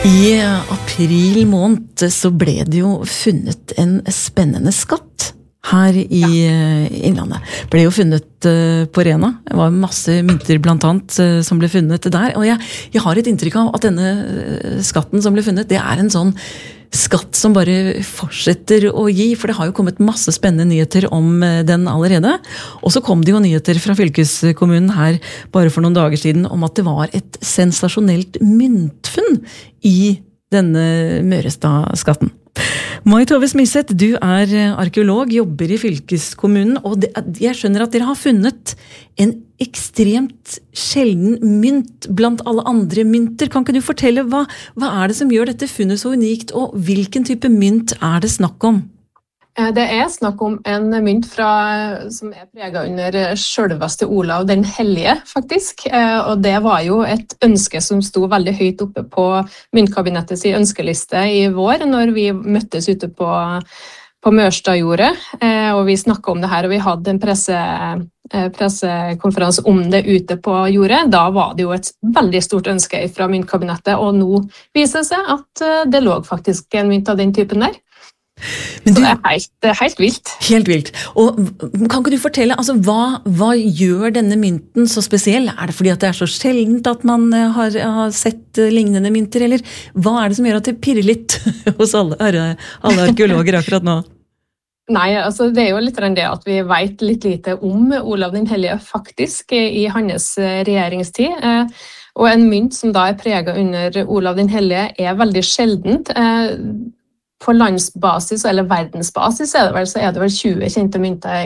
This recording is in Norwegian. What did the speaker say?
I april måned så ble det jo funnet en spennende skatt her i Innlandet. Ble jo funnet på Rena. Det var masse mynter blant annet som ble funnet der. Og jeg har et inntrykk av at denne skatten som ble funnet, det er en sånn skatt som bare fortsetter å gi, for det har jo kommet masse spennende nyheter om den allerede. Og så kom det jo nyheter fra fylkeskommunen her bare for noen dager siden om at det var et sensasjonelt myntfunn i denne Mørestad-skatten. Mai Tove Smyseth, du er arkeolog, jobber i fylkeskommunen, og jeg skjønner at dere har funnet en ekstremt sjelden mynt blant alle andre mynter. Kan ikke du fortelle, hva er det som gjør dette funnet så unikt, og hvilken type mynt er det snakk om? Det er snakk om en mynt som er preget under selveste Olav den Hellige, faktisk. Og det var jo et ønske som sto veldig høyt oppe på myntkabinettets ønskeliste i vår, når vi møttes ute på Mørstadjordet, og vi snakket om det her, og vi hadde en pressekonferanse om det ute på jordet. Da var det jo et veldig stort ønske fra myntkabinettet, og nå viser det seg at det lå faktisk en mynt av den typen der. Men så det er helt vilt. Helt vilt. Og kan ikke du fortelle, altså, hva gjør denne mynten så spesiell? Er det fordi at det er så sjeldent at man har sett lignende mynter, eller hva er det som gjør at det pirrer litt hos alle arkeologer akkurat nå? Nei, altså det er jo litt det at vi vet litt lite om Olav den Hellige faktisk i hans regjeringstid. Og en mynt som da er preget under Olav den Hellige er veldig sjeldent. På landsbasis eller verdensbasis er det vel 20 kjente mynter